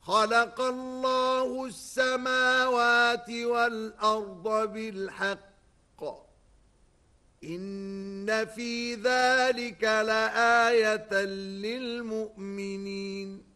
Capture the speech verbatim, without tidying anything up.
خلق الله السماوات والأرض بالحق إن في ذلك لآية للمؤمنين